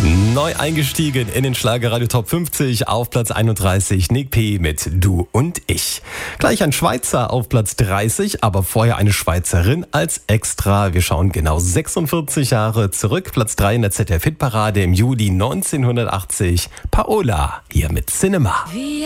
Neu eingestiegen in den Schlagerradio Top 50 auf Platz 31 Nick P. mit Du und ich. Gleich ein Schweizer auf Platz 30, aber vorher eine Schweizerin als Extra. Wir schauen genau 46 Jahre zurück. Platz 3 in der ZDF-Hitparade im Juli 1980. Paola hier mit Cinema.